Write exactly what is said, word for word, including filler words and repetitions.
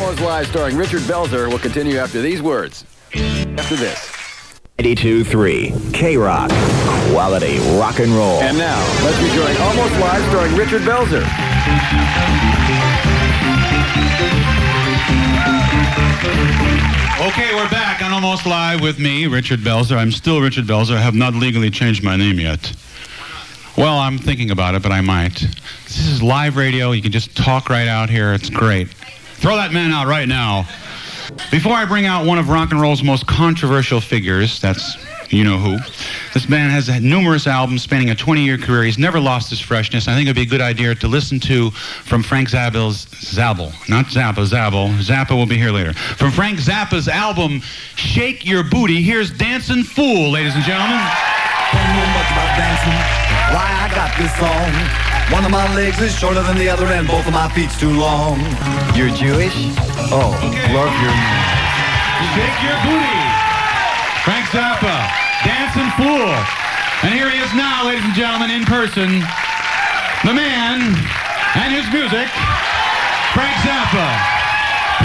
Almost Live starring Richard Belzer will continue after these words. After this. ninety-two point three K-Rock. Quality rock and roll. And now, let's rejoin Almost Live starring Richard Belzer. Okay, we're back on Almost Live with me, Richard Belzer. I'm still Richard Belzer. I have not legally changed my name yet. Well, I'm thinking about it, but I might. This is live radio. You can just talk right out here. It's great. Throw that man out right now. Before I bring out one of rock and roll's most controversial figures, that's you know who, this man has had numerous albums spanning a twenty-year career. He's never lost his freshness. I think it would be a good idea to listen to from Frank Zappa's Zabel. Not Zappa, Zabel. Zappa will be here later. From Frank Zappa's album, Shake Your Booty, here's Dancin' Fool, ladies and gentlemen. Don't know much about dancing, why I got this song. One of my legs is shorter than the other and both of my feet's too long. You're Jewish? Oh, Okay. love your... Shake Your Booty. Frank Zappa, Dancin' Fool. And here he is now, ladies and gentlemen, in person. The man and his music, Frank Zappa.